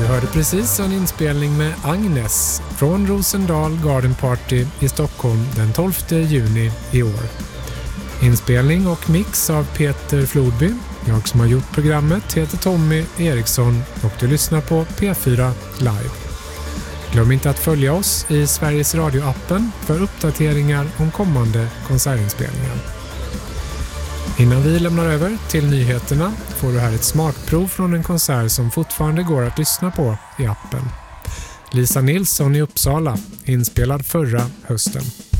Du hörde precis en inspelning med Agnes från Rosendal Garden Party i Stockholm den 12 juni i år. Inspelning och mix av Peter Flodby. Jag som har gjort programmet heter Tommy Eriksson och du lyssnar på P4 Live. Glöm inte att följa oss i Sveriges Radio-appen för uppdateringar om kommande konsertinspelningar. Innan vi lämnar över till nyheterna får du här ett smakprov från en konsert som fortfarande går att lyssna på i appen. Lisa Nilsson i Uppsala, inspelad förra hösten.